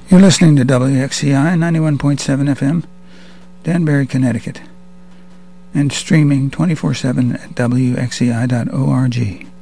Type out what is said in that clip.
You're listening to WXCI 91.7 FM, Danbury, Connecticut, and streaming 24/7 at WXCI.org.